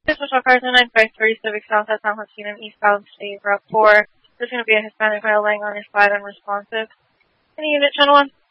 This was Car 953 Civic South at San Joaquin and eastbound State Route 4. There's going to be a Hispanic male laying on his side unresponsive. Any unit, channel 1?